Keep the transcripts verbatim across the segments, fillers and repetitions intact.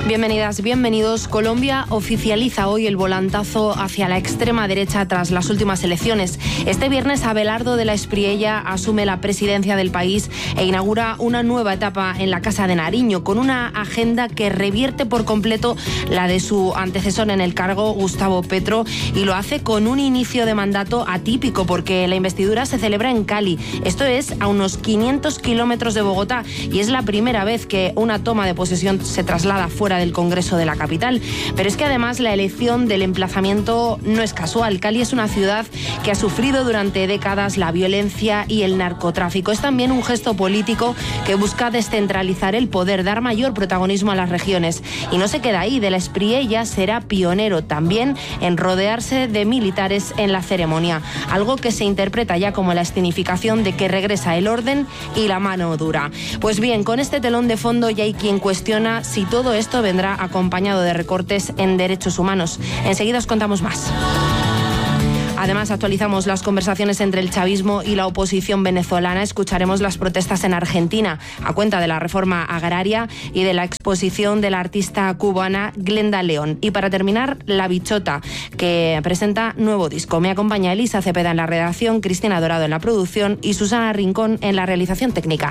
Bienvenidas, bienvenidos. Colombia oficializa hoy el volantazo hacia la extrema derecha tras las últimas elecciones. Este viernes Abelardo de la Espriella asume la presidencia del país e inaugura una nueva etapa en la Casa de Nariño con una agenda que revierte por completo la de su antecesor en el cargo, Gustavo Petro, y lo hace con un inicio de mandato atípico porque la investidura se celebra en Cali. Esto es a unos quinientos kilómetros de Bogotá y es la primera vez que una toma de posesión se traslada fuera del Congreso de la capital. Pero es que además la elección del emplazamiento no es casual. Cali es una ciudad que ha sufrido durante décadas la violencia y el narcotráfico. Es también un gesto político que busca descentralizar el poder, dar mayor protagonismo a las regiones. Y no se queda ahí. De la Espriella será pionero también en rodearse de militares en la ceremonia. Algo que se interpreta ya como la escenificación de que regresa el orden y la mano dura. Pues bien, con este telón de fondo ya hay quien cuestiona si todo esto vendrá acompañado de recortes en derechos humanos. Enseguida os contamos más. Además, actualizamos las conversaciones entre el chavismo y la oposición venezolana. Escucharemos las protestas en Argentina a cuenta de la reforma agraria y de la exposición de la artista cubana Glenda León. Y para terminar, La Bichota, que presenta nuevo disco. Me acompaña Elisa Cepeda en la redacción, Cristina Dorado en la producción y Susana Rincón en la realización técnica.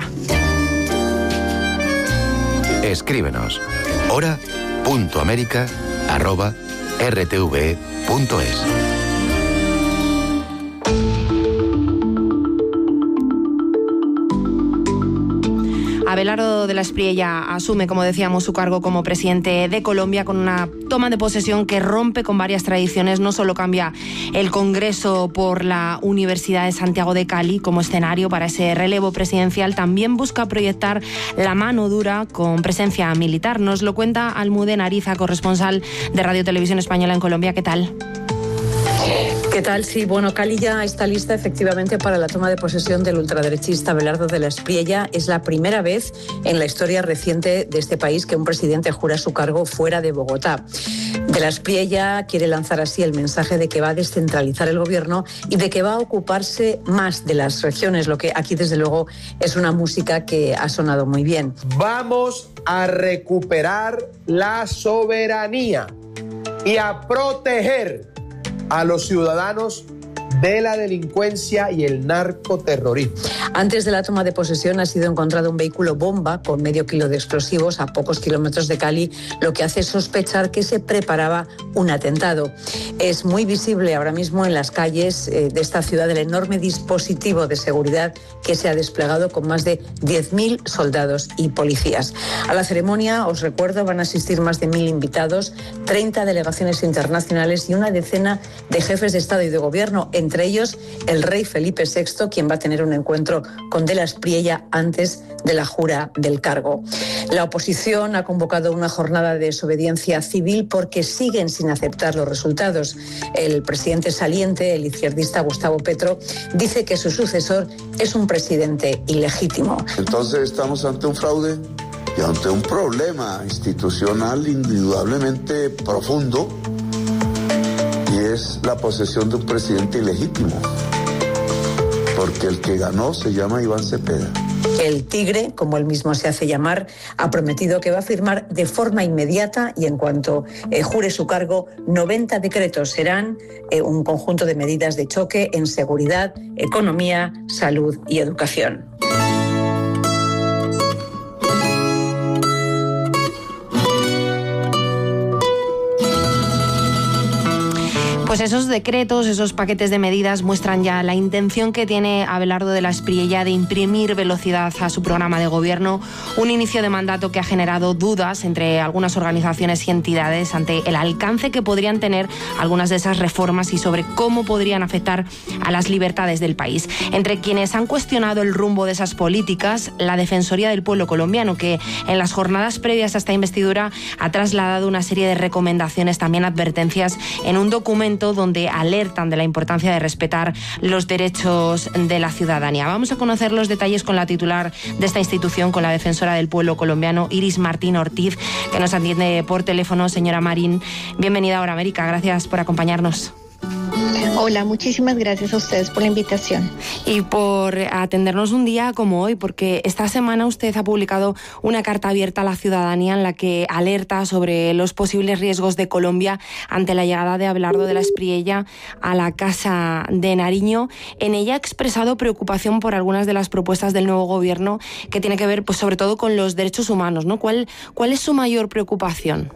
Escríbenos hora punto américa arroba r t v punto es. Abelardo de la Espriella asume, como decíamos, su cargo como presidente de Colombia con una toma de posesión que rompe con varias tradiciones. No solo cambia el Congreso por la Universidad de Santiago de Cali como escenario para ese relevo presidencial, también busca proyectar la mano dura con presencia militar. Nos lo cuenta Almudena Ariza, corresponsal de Radio Televisión Española en Colombia. ¿Qué tal? ¿Qué tal? Sí, bueno, Cali ya está lista efectivamente para la toma de posesión del ultraderechista Abelardo de la Espriella. Es la primera vez en la historia reciente de este país que un presidente jura su cargo fuera de Bogotá. De la Espriella quiere lanzar así el mensaje de que va a descentralizar el gobierno y de que va a ocuparse más de las regiones, lo que aquí desde luego es una música que ha sonado muy bien. Vamos a recuperar la soberanía y a proteger a los ciudadanos de la delincuencia y el narcoterrorismo. Antes de la toma de posesión ha sido encontrado un vehículo bomba con medio kilo de explosivos a pocos kilómetros de Cali, lo que hace sospechar que se preparaba un atentado. Es muy visible ahora mismo en las calles eh, de esta ciudad el enorme dispositivo de seguridad que se ha desplegado con más de diez mil soldados y policías. A la ceremonia, os recuerdo, van a asistir más de mil invitados, treinta delegaciones internacionales y una decena de jefes de Estado y de Gobierno, entre ellos el rey Felipe sexto, quien va a tener un encuentro con de la Espriella antes de la jura del cargo. La oposición ha convocado una jornada de desobediencia civil porque siguen sin aceptar los resultados. El presidente saliente, el izquierdista Gustavo Petro, dice que su sucesor es un presidente ilegítimo. Entonces estamos ante un fraude y ante un problema institucional indudablemente profundo, y es la posesión de un presidente ilegítimo, porque el que ganó se llama Iván Cepeda. El Tigre, como él mismo se hace llamar, ha prometido que va a firmar de forma inmediata y en cuanto eh, jure su cargo, noventa decretos. Serán eh, un conjunto de medidas de choque en seguridad, economía, salud y educación. Pues esos decretos, esos paquetes de medidas muestran ya la intención que tiene Abelardo de la Espriella de imprimir velocidad a su programa de gobierno, un inicio de mandato que ha generado dudas entre algunas organizaciones y entidades ante el alcance que podrían tener algunas de esas reformas y sobre cómo podrían afectar a las libertades del país. Entre quienes han cuestionado el rumbo de esas políticas, la Defensoría del Pueblo colombiano, que en las jornadas previas a esta investidura ha trasladado una serie de recomendaciones, también advertencias, en un documento donde alertan de la importancia de respetar los derechos de la ciudadanía. Vamos a conocer los detalles con la titular de esta institución, con la defensora del pueblo colombiano, Iris Martín Ortiz, que nos atiende por teléfono. Señora Marín, bienvenida a Hora América. Gracias por acompañarnos. Hola, muchísimas gracias a ustedes por la invitación. Y por atendernos un día como hoy, porque esta semana usted ha publicado una carta abierta a la ciudadanía en la que alerta sobre los posibles riesgos de Colombia ante la llegada de Abelardo de la Espriella a la Casa de Nariño. En ella ha expresado preocupación por algunas de las propuestas del nuevo gobierno que tiene que ver, pues, sobre todo con los derechos humanos, ¿no? ¿Cuál, cuál es su mayor preocupación?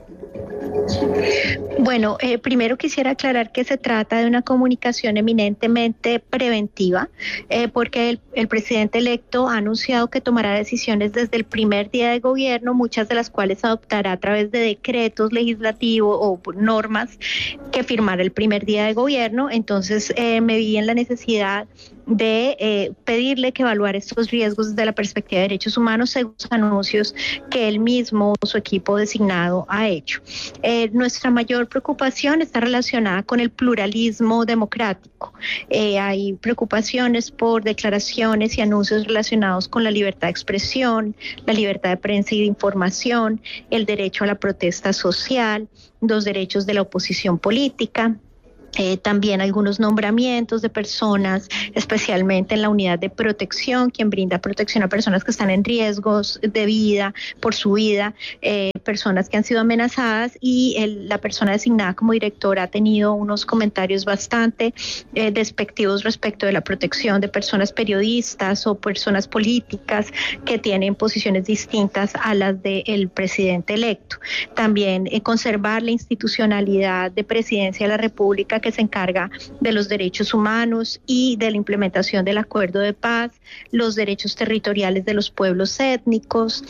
Bueno, eh, primero quisiera aclarar que se trata de una comunicación eminentemente preventiva, eh, porque el, el presidente electo ha anunciado que tomará decisiones desde el primer día de gobierno, muchas de las cuales adoptará a través de decretos legislativos o normas que firmará el primer día de gobierno. Entonces eh, me vi en la necesidad de eh, pedirle que evaluar estos riesgos desde la perspectiva de derechos humanos según los anuncios que él mismo o su equipo designado ha hecho. Eh, nuestra mayor preocupación está relacionada con el pluralismo democrático. Eh, hay preocupaciones por declaraciones y anuncios relacionados con la libertad de expresión, la libertad de prensa y de información, el derecho a la protesta social, los derechos de la oposición política. Eh, también algunos nombramientos de personas, especialmente en la unidad de protección, quien brinda protección a personas que están en riesgos de vida, por su vida, eh, personas que han sido amenazadas, y el, la persona designada como directora ha tenido unos comentarios bastante eh, despectivos respecto de la protección de personas periodistas o personas políticas que tienen posiciones distintas a las del presidente electo. También eh, conservar la institucionalidad de Presidencia de la República, que se encarga de los derechos humanos y de la implementación del acuerdo de paz, los derechos territoriales de los pueblos étnicos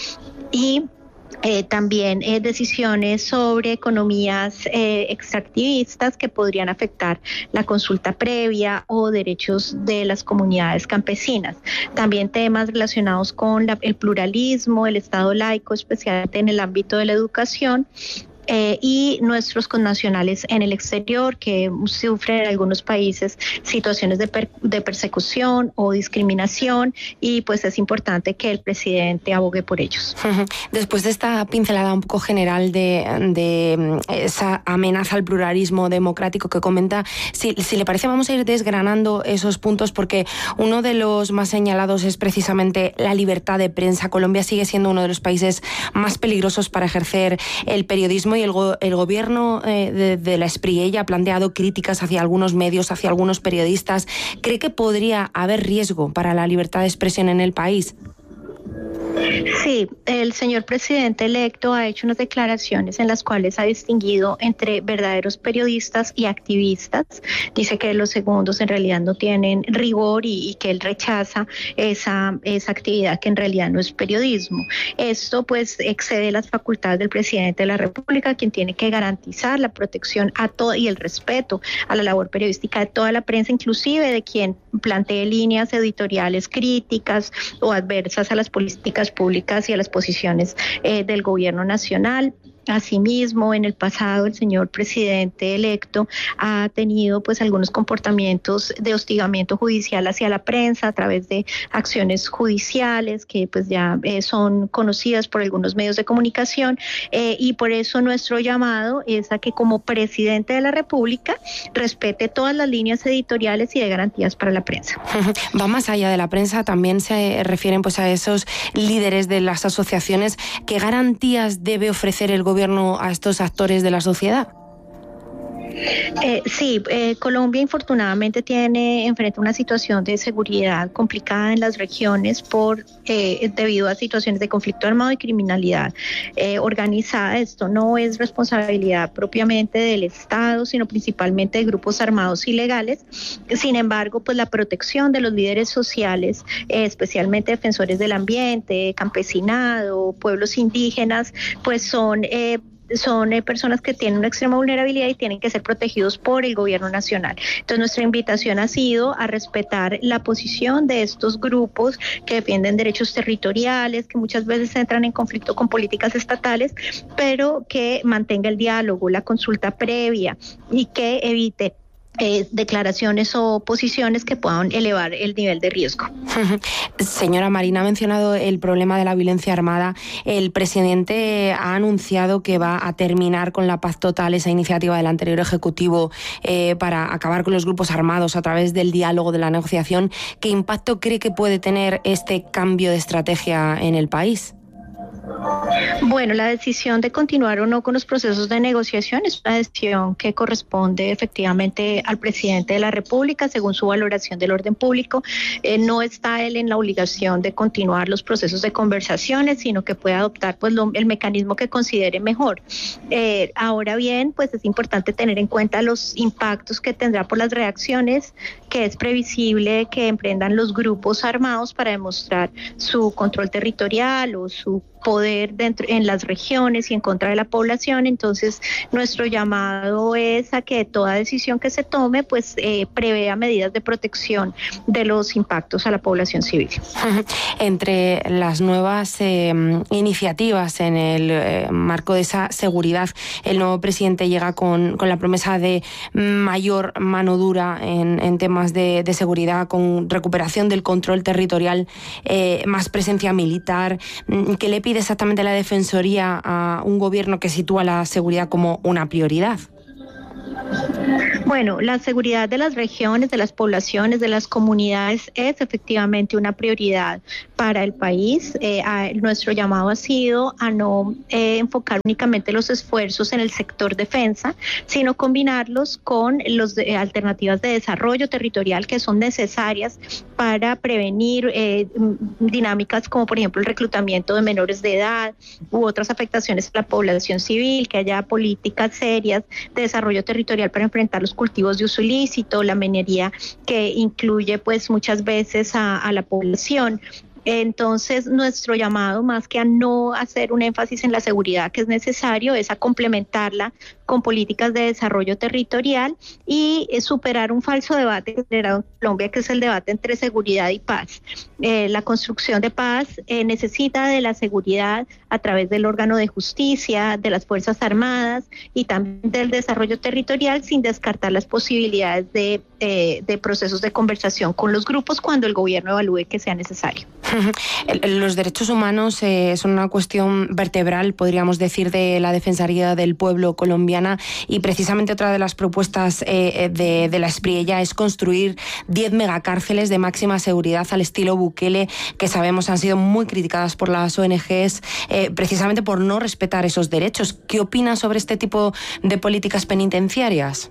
y Eh, también eh, decisiones sobre economías eh, extractivistas que podrían afectar la consulta previa o derechos de las comunidades campesinas. También temas relacionados con la, el pluralismo, el Estado laico, especialmente en el ámbito de la educación. Eh, y nuestros connacionales en el exterior que sufren en algunos países situaciones de, per, de persecución o discriminación, y pues es importante que el presidente abogue por ellos. Después de esta pincelada un poco general de, de esa amenaza al pluralismo democrático que comenta, si, si le parece vamos a ir desgranando esos puntos, porque uno de los más señalados es precisamente la libertad de prensa. Colombia sigue siendo uno de los países más peligrosos para ejercer el periodismo, y el, go- el gobierno eh, de, de la Espriella ha planteado críticas hacia algunos medios, hacia algunos periodistas. ¿Cree que podría haber riesgo para la libertad de expresión en el país? Sí, el señor presidente electo ha hecho unas declaraciones en las cuales ha distinguido entre verdaderos periodistas y activistas. Dice que los segundos en realidad no tienen rigor y, y que él rechaza esa, esa actividad que en realidad no es periodismo. Esto pues excede las facultades del presidente de la República, quien tiene que garantizar la protección a todo y el respeto a la labor periodística de toda la prensa, inclusive de quien plantee líneas editoriales críticas o adversas a las políticas públicas y a las posiciones eh, del gobierno nacional. Asimismo, en el pasado el señor presidente electo ha tenido pues algunos comportamientos de hostigamiento judicial hacia la prensa a través de acciones judiciales que pues ya eh, son conocidas por algunos medios de comunicación, eh, y por eso nuestro llamado es a que como presidente de la República respete todas las líneas editoriales y de garantías para la prensa. Va más allá de la prensa, también se refieren pues a esos líderes de las asociaciones. ¿Qué garantías debe ofrecer el gobierno gobierno a estos actores de la sociedad? Eh, sí, eh, Colombia infortunadamente tiene enfrenta una situación de seguridad complicada en las regiones por eh, debido a situaciones de conflicto armado y criminalidad eh, organizada. Esto no es responsabilidad propiamente del Estado, sino principalmente de grupos armados ilegales. Sin embargo, pues la protección de los líderes sociales, eh, especialmente defensores del ambiente, campesinado, pueblos indígenas, pues son eh, son eh, personas que tienen una extrema vulnerabilidad y tienen que ser protegidos por el gobierno nacional. Entonces nuestra invitación ha sido a respetar la posición de estos grupos que defienden derechos territoriales, que muchas veces entran en conflicto con políticas estatales, pero que mantenga el diálogo, la consulta previa y que evite Eh, declaraciones o posiciones que puedan elevar el nivel de riesgo. Señora Marín, ha mencionado el problema de la violencia armada. El presidente ha anunciado que va a terminar con la paz total, esa iniciativa del anterior Ejecutivo eh, para acabar con los grupos armados a través del diálogo, de la negociación. ¿Qué impacto cree que puede tener este cambio de estrategia en el país? Bueno, la decisión de continuar o no con los procesos de negociación es una decisión que corresponde efectivamente al presidente de la República según su valoración del orden público. Eh, no está él en la obligación de continuar los procesos de conversaciones, sino que puede adoptar pues lo, el mecanismo que considere mejor. Eh, ahora bien, pues es importante tener en cuenta los impactos que tendrá por las reacciones que es previsible que emprendan los grupos armados para demostrar su control territorial o su poder dentro en las regiones y en contra de la población. Entonces nuestro llamado es a que toda decisión que se tome pues eh, prevea medidas de protección de los impactos a la población civil. Entre las nuevas eh, iniciativas en el eh, marco de esa seguridad, el nuevo presidente llega con, con la promesa de mayor mano dura en, en temas de, de seguridad, con recuperación del control territorial, eh, más presencia militar. ¿Qué le pide exactamente la Defensoría a un gobierno que sitúa la seguridad como una prioridad? Bueno, la seguridad de las regiones, de las poblaciones, de las comunidades es efectivamente una prioridad para el país. Eh, a, nuestro llamado ha sido a no eh, enfocar únicamente los esfuerzos en el sector defensa, sino combinarlos con las eh, alternativas de desarrollo territorial que son necesarias para prevenir eh, dinámicas como por ejemplo el reclutamiento de menores de edad u otras afectaciones a la población civil, que haya políticas serias de desarrollo territorial para enfrentar los cultivos de uso ilícito, la minería que incluye pues muchas veces a, a la población. Entonces, nuestro llamado, más que a no hacer un énfasis en la seguridad que es necesario, es a complementarla con políticas de desarrollo territorial y eh, superar un falso debate que generado en Colombia, que es el debate entre seguridad y paz. Eh, la construcción de paz eh, necesita de la seguridad a través del órgano de justicia, de las Fuerzas Armadas y también del desarrollo territorial, sin descartar las posibilidades de, eh, de procesos de conversación con los grupos cuando el gobierno evalúe que sea necesario. Los derechos humanos eh, son una cuestión vertebral, podríamos decir, de la Defensoría del Pueblo colombiana, y precisamente otra de las propuestas eh, de, de la Espriella es construir diez megacárceles de máxima seguridad al estilo Bukele, que sabemos han sido muy criticadas por las O N Ges eh, precisamente por no respetar esos derechos. ¿Qué opina sobre este tipo de políticas penitenciarias?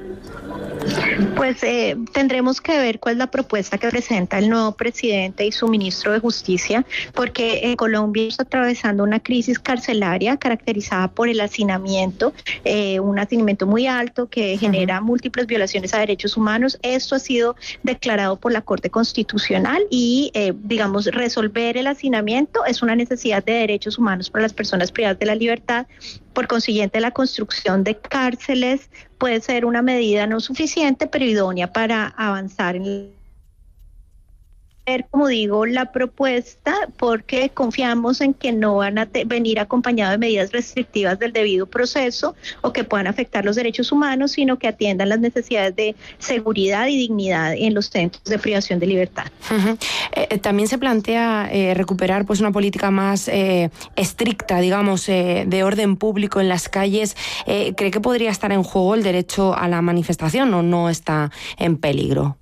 Pues eh, tendremos que ver cuál es la propuesta que presenta el nuevo presidente y su ministro de Justicia, porque en Colombia está atravesando una crisis carcelaria caracterizada por el hacinamiento, eh, un hacinamiento muy alto que genera uh-huh. múltiples violaciones a derechos humanos. Esto ha sido declarado por la Corte Constitucional y, eh, digamos, resolver el hacinamiento es una necesidad de derechos humanos para las personas privadas de la libertad. Por consiguiente, la construcción de cárceles puede ser una medida no suficiente, pero idónea para avanzar en como digo, la propuesta, porque confiamos en que no van a te- venir acompañado de medidas restrictivas del debido proceso o que puedan afectar los derechos humanos, sino que atiendan las necesidades de seguridad y dignidad en los centros de privación de libertad. Uh-huh. Eh, también se plantea eh, recuperar pues una política más eh, estricta, digamos, eh, de orden público en las calles. Eh, ¿Cree que podría estar en juego el derecho a la manifestación o no está en peligro?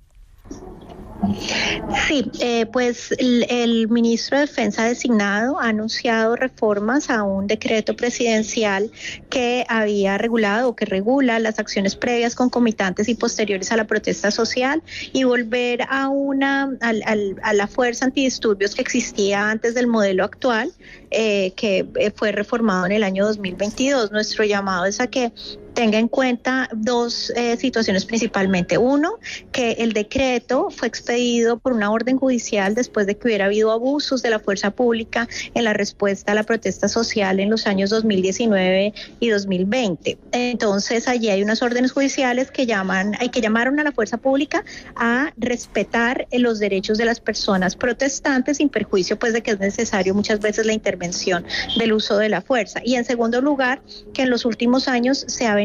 Sí, eh, pues el, el ministro de Defensa designado ha anunciado reformas a un decreto presidencial que había regulado o que regula las acciones previas, concomitantes y posteriores a la protesta social, y volver a una al, al, a la fuerza antidisturbios que existía antes del modelo actual, eh, que fue reformado en el año dos mil veintidós. Nuestro llamado es a que tenga en cuenta dos eh, situaciones principalmente. Uno, que el decreto fue expedido por una orden judicial después de que hubiera habido abusos de la fuerza pública en la respuesta a la protesta social en los años dos mil diecinueve y dos mil veinte. Entonces, allí hay unas órdenes judiciales que llaman, hay que llamaron a la fuerza pública a respetar los derechos de las personas protestantes, sin perjuicio pues de que es necesario muchas veces la intervención del uso de la fuerza. Y en segundo lugar, que en los últimos años se ha venido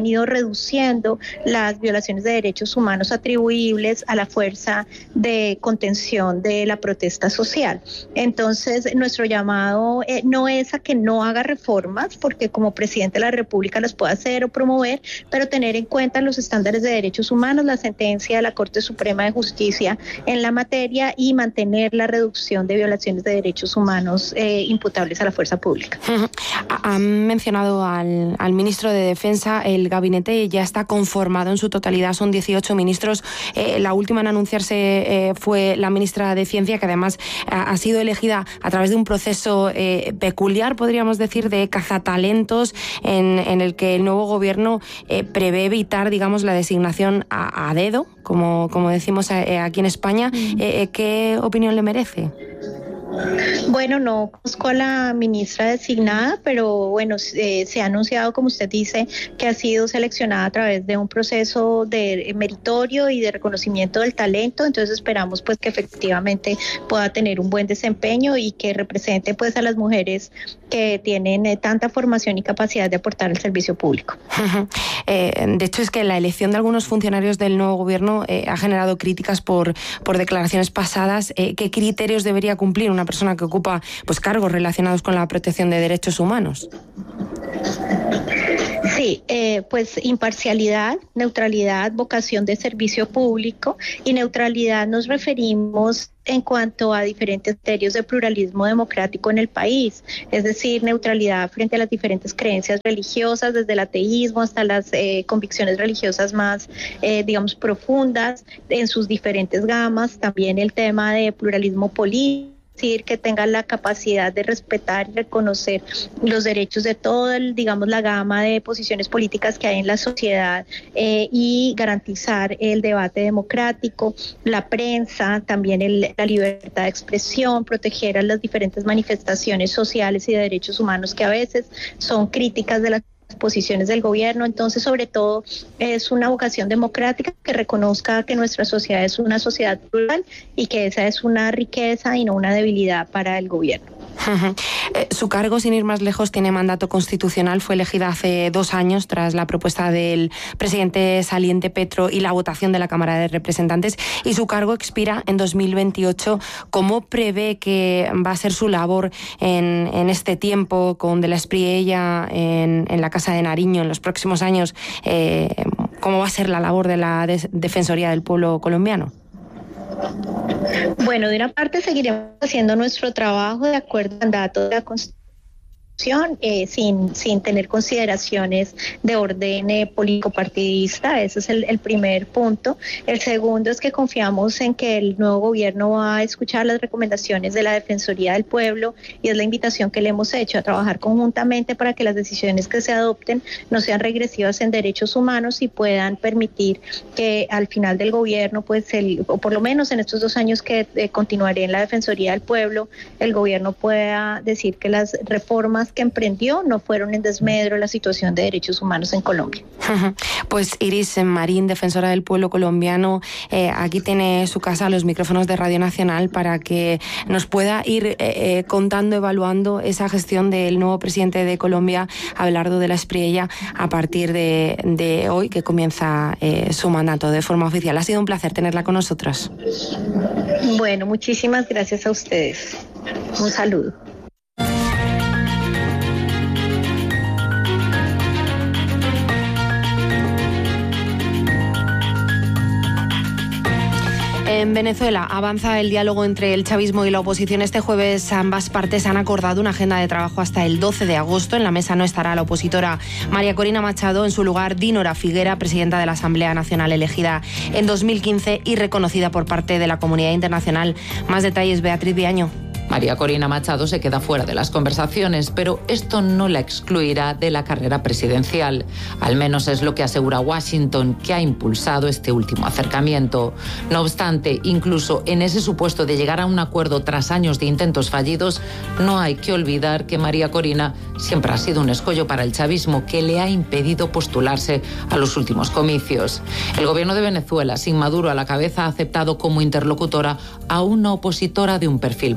venido reduciendo las violaciones de derechos humanos atribuibles a la fuerza de contención de la protesta social. Entonces, nuestro llamado eh, no es a que no haga reformas, porque como presidente de la República las puede hacer o promover, pero tener en cuenta los estándares de derechos humanos, la sentencia de la Corte Suprema de Justicia en la materia y mantener la reducción de violaciones de derechos humanos eh, imputables a la fuerza pública. Han mencionado al, al ministro de Defensa. El gabinete ya está conformado en su totalidad, son dieciocho ministros. Eh, la última en anunciarse eh, fue la ministra de Ciencia, que además ha, ha sido elegida a través de un proceso eh, peculiar, podríamos decir, de cazatalentos, en, en el que el nuevo gobierno eh, prevé evitar, digamos, la designación a, a dedo, como, como decimos eh, aquí en España. Eh, ¿Qué opinión le merece? Bueno, no conozco a la ministra designada, pero bueno, eh, se ha anunciado, como usted dice, que ha sido seleccionada a través de un proceso de meritorio y de reconocimiento del talento. Entonces esperamos pues que efectivamente pueda tener un buen desempeño y que represente pues a las mujeres que tienen eh, tanta formación y capacidad de aportar al servicio público. eh, de hecho, es que la elección de algunos funcionarios del nuevo gobierno eh, ha generado críticas por, por declaraciones pasadas. Eh, ¿Qué criterios debería cumplir una persona que ocupa pues cargos relacionados con la protección de derechos humanos? Sí, eh, pues imparcialidad, neutralidad, vocación de servicio público, y neutralidad nos referimos en cuanto a diferentes criterios de pluralismo democrático en el país, es decir, neutralidad frente a las diferentes creencias religiosas, desde el ateísmo hasta las eh, convicciones religiosas más, eh, digamos, profundas en sus diferentes gamas. También el tema de pluralismo político, decir, que tengan la capacidad de respetar y reconocer los derechos de toda, digamos, la gama de posiciones políticas que hay en la sociedad, eh, y garantizar el debate democrático, la prensa, también el, la libertad de expresión, proteger a las diferentes manifestaciones sociales y de derechos humanos que a veces son críticas de las posiciones del gobierno. Entonces, sobre todo, es una vocación democrática que reconozca que nuestra sociedad es una sociedad plural y que esa es una riqueza y no una debilidad para el gobierno. Su cargo, sin ir más lejos, tiene mandato constitucional. Fue elegida hace dos años tras la propuesta del presidente saliente Petro y la votación de la Cámara de Representantes, y su cargo expira en dos mil veintiocho. ¿Cómo prevé que va a ser su labor en, en este tiempo con De la Espriella en, en la Casa de Nariño en los próximos años? Eh, ¿Cómo va a ser la labor de la de- Defensoría del Pueblo colombiano? Bueno, de una parte seguiremos haciendo nuestro trabajo de acuerdo al mandato de la Constitución, eh, sin, sin tener consideraciones de orden eh, político-partidista. Ese es el, el primer punto. El segundo es que confiamos en que el nuevo gobierno va a escuchar las recomendaciones de la Defensoría del Pueblo, y es la invitación que le hemos hecho a trabajar conjuntamente para que las decisiones que se adopten no sean regresivas en derechos humanos y puedan permitir que al final del gobierno, pues el, o por lo menos en estos dos años que eh, continuaré en la Defensoría del Pueblo, el gobierno pueda decir que las reformas que emprendió no fueron en desmedro de la situación de derechos humanos en Colombia. Pues Iris Marín, defensora del pueblo colombiano, eh, aquí tiene su casa, los micrófonos de Radio Nacional, para que nos pueda ir eh, eh, contando, evaluando esa gestión del nuevo presidente de Colombia, Abelardo de la Espriella, a partir de, de hoy, que comienza eh, su mandato de forma oficial. Ha sido un placer tenerla con nosotros. Bueno, muchísimas gracias a ustedes. Un saludo. En Venezuela avanza el diálogo entre el chavismo y la oposición. Este jueves ambas partes han acordado una agenda de trabajo hasta el doce de agosto. En la mesa no estará la opositora María Corina Machado. En su lugar, Dinora Figuera, presidenta de la Asamblea Nacional, elegida en dos mil quince y reconocida por parte de la comunidad internacional. Más detalles, Beatriz Viaño. María Corina Machado se queda fuera de las conversaciones, pero esto no la excluirá de la carrera presidencial. Al menos es lo que asegura Washington, que ha impulsado este último acercamiento. No obstante, incluso en ese supuesto de llegar a un acuerdo tras años de intentos fallidos, no hay que olvidar que María Corina siempre ha sido un escollo para el chavismo, que le ha impedido postularse a los últimos comicios. El gobierno de Venezuela, sin Maduro a la cabeza, ha aceptado como interlocutora a una opositora de un perfil más bajo.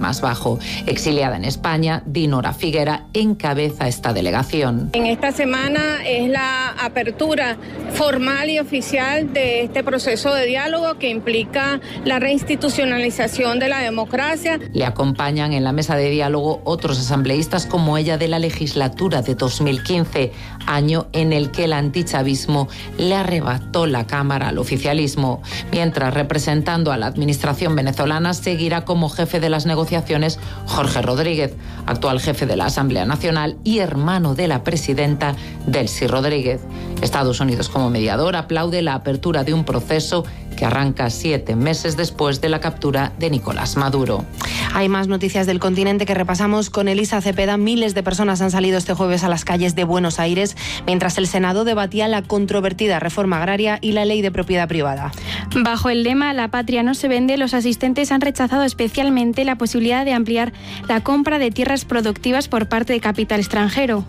trabajo. Exiliada en España, Dinora Figuera encabeza esta delegación. En esta semana es la apertura formal y oficial de este proceso de diálogo que implica la reinstitucionalización de la democracia. Le acompañan en la mesa de diálogo otros asambleístas como ella de la legislatura de dos mil quince, año en el que el antichavismo le arrebató la Cámara al oficialismo, mientras representando a la administración venezolana seguirá como jefe de las negociaciones Jorge Rodríguez, actual jefe de la Asamblea Nacional y hermano de la presidenta Delcy Rodríguez. Estados Unidos, como mediador, aplaude la apertura de un proceso que arranca siete meses después de la captura de Nicolás Maduro. Hay más noticias del continente que repasamos con Elisa Cepeda. Miles de personas han salido este jueves a las calles de Buenos Aires mientras el Senado debatía la controvertida reforma agraria y la ley de propiedad privada. Bajo el lema "La patria no se vende", los asistentes han rechazado especialmente la posibilidad de ampliar la compra de tierras productivas por parte de capital extranjero.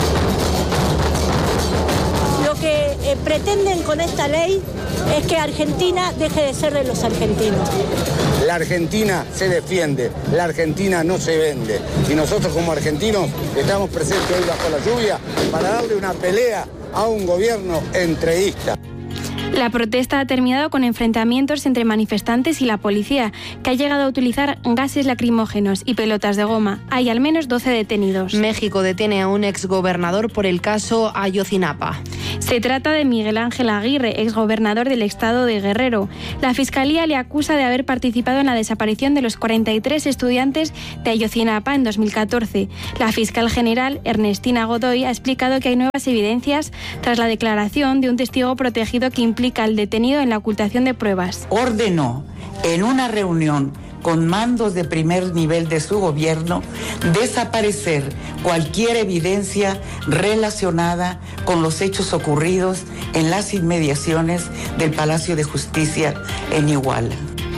Lo que eh, pretenden con esta ley es que Argentina deje de ser de los argentinos. La Argentina se defiende, la Argentina no se vende. Y nosotros como argentinos estamos presentes hoy bajo la lluvia para darle una pelea a un gobierno entreguista. La protesta ha terminado con enfrentamientos entre manifestantes y la policía, que ha llegado a utilizar gases lacrimógenos y pelotas de goma. Hay al menos doce detenidos. México detiene a un exgobernador por el caso Ayotzinapa. Se trata de Miguel Ángel Aguirre, exgobernador del estado de Guerrero. La Fiscalía le acusa de haber participado en la desaparición de los cuarenta y tres estudiantes de Ayotzinapa en dos mil catorce. La fiscal general, Ernestina Godoy, ha explicado que hay nuevas evidencias tras la declaración de un testigo protegido que implica al detenido en la ocultación de pruebas. Ordenó en una reunión con mandos de primer nivel de su gobierno desaparecer cualquier evidencia relacionada con los hechos ocurridos en las inmediaciones del Palacio de Justicia en Iguala.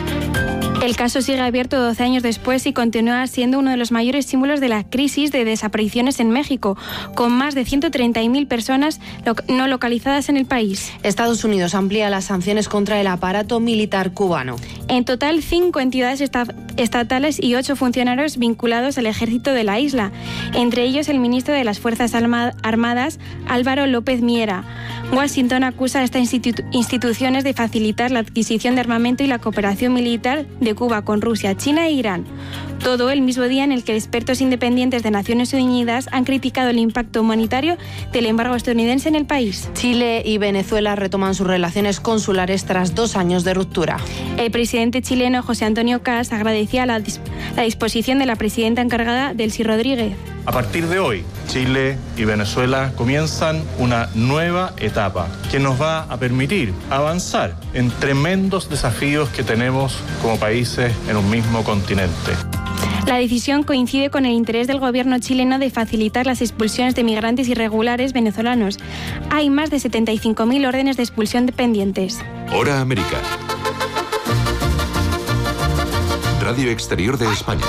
El caso sigue abierto doce años después y continúa siendo uno de los mayores símbolos de la crisis de desapariciones en México, con más de ciento treinta mil personas no localizadas en el país. Estados Unidos amplía las sanciones contra el aparato militar cubano. En total, cinco entidades estatales y ocho funcionarios vinculados al ejército de la isla, entre ellos el ministro de las Fuerzas Armadas, Álvaro López Miera. Washington acusa a estas institu- instituciones de facilitar la adquisición de armamento y la cooperación militar de Cuba con Rusia, China e Irán. Todo el mismo día en el que expertos independientes de Naciones Unidas han criticado el impacto humanitario del embargo estadounidense en el país. Chile y Venezuela retoman sus relaciones consulares tras dos años de ruptura. El presidente chileno José Antonio Kast agradecía la, dis- la disposición de la presidenta encargada, Delcy Rodríguez. A partir de hoy, Chile y Venezuela comienzan una nueva etapa que nos va a permitir avanzar en tremendos desafíos que tenemos como países en un mismo continente. La decisión coincide con el interés del gobierno chileno de facilitar las expulsiones de migrantes irregulares venezolanos. Hay más de setenta y cinco mil órdenes de expulsión pendientes. Hora América. Radio Exterior de España.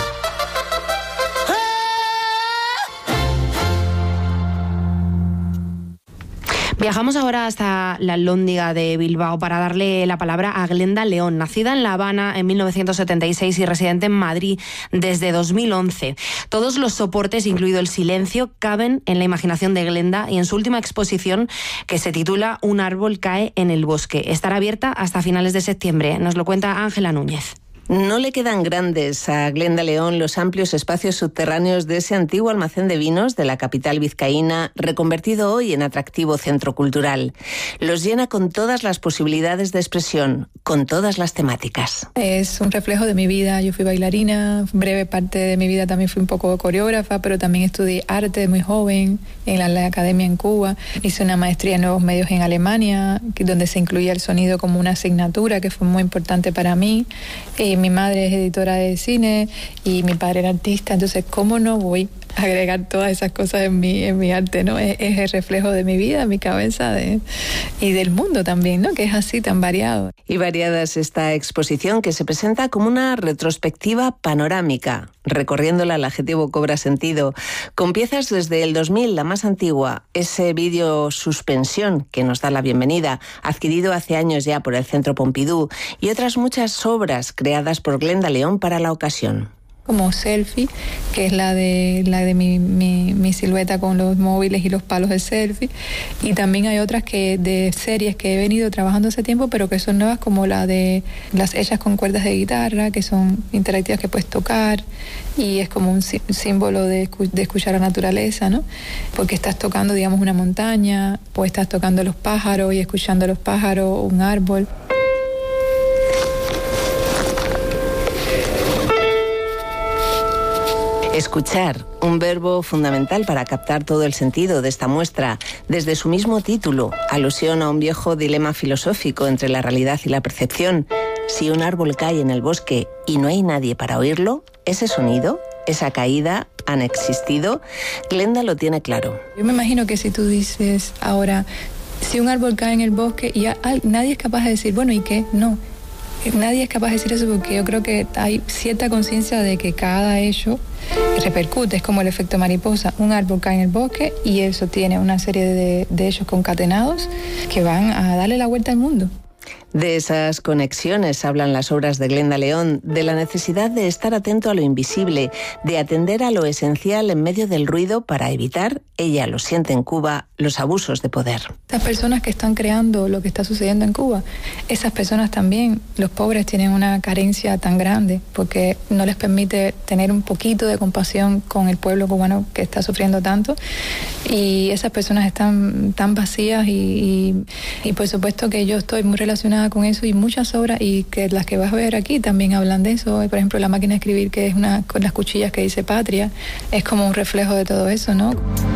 Viajamos ahora hasta la Alhóndiga de Bilbao para darle la palabra a Glenda León, nacida en La Habana en mil novecientos setenta y seis y residente en Madrid desde dos mil once. Todos los soportes, incluido el silencio, caben en la imaginación de Glenda y en su última exposición, que se titula Un árbol cae en el bosque. Estará abierta hasta finales de septiembre. Nos lo cuenta Ángela Núñez. No le quedan grandes a Glenda León los amplios espacios subterráneos de ese antiguo almacén de vinos de la capital vizcaína, reconvertido hoy en atractivo centro cultural. Los llena con todas las posibilidades de expresión, con todas las temáticas. Es un reflejo de mi vida. Yo fui bailarina, breve parte de mi vida también fui un poco coreógrafa, pero también estudié arte muy joven en la, la academia en Cuba. Hice una maestría en nuevos medios en Alemania, donde se incluía el sonido como una asignatura que fue muy importante para mí. Eh, Mi madre es editora de cine y mi padre era artista, entonces ¿cómo no voy a agregar todas esas cosas en mi, en mi arte, ¿no? Es, es el reflejo de mi vida, mi cabeza de, y del mundo también, ¿no? Que es así tan variado. Y variada es esta exposición que se presenta como una retrospectiva panorámica. Recorriéndola, el adjetivo cobra sentido. Con piezas desde el dos mil, la más antigua, ese vídeo Suspensión, que nos da la bienvenida, adquirido hace años ya por el Centro Pompidou, y otras muchas obras creadas por Glenda León para la ocasión. como selfie, que es la de la de mi, mi, mi silueta con los móviles y los palos de selfie, y también hay otras que de series que he venido trabajando hace tiempo pero que son nuevas, como la de las hechas con cuerdas de guitarra, que son interactivas, que puedes tocar y es como un sí, símbolo de, de escuchar la naturaleza, ¿no? Porque estás tocando, digamos, una montaña, o estás tocando los pájaros y escuchando los pájaros, un árbol. Escuchar, un verbo fundamental para captar todo el sentido de esta muestra. Desde su mismo título, alusión a un viejo dilema filosófico entre la realidad y la percepción. Si un árbol cae en el bosque y no hay nadie para oírlo, ese sonido, esa caída, han existido. Glenda lo tiene claro. Yo me imagino que si tú dices ahora, si un árbol cae en el bosque y hay, nadie es capaz de decir, bueno, ¿y qué? No. Nadie es capaz de decir eso porque yo creo que hay cierta conciencia de que cada hecho repercute, es como el efecto mariposa. Un árbol cae en el bosque y eso tiene una serie de, de hechos concatenados que van a darle la vuelta al mundo. De esas conexiones hablan las obras de Glenda León, de la necesidad de estar atento a lo invisible, de atender a lo esencial en medio del ruido para evitar, ella lo siente en Cuba, los abusos de poder. Estas personas que están creando lo que está sucediendo en Cuba, esas personas también, los pobres, tienen una carencia tan grande porque no les permite tener un poquito de compasión con el pueblo cubano que está sufriendo tanto, y esas personas están tan vacías y, y, y por supuesto que yo estoy muy relacionada con eso, y muchas obras, y que las que vas a ver aquí también hablan de eso. Por ejemplo, La máquina de escribir, que es una con las cuchillas que dice Patria, es como un reflejo de todo eso, ¿no?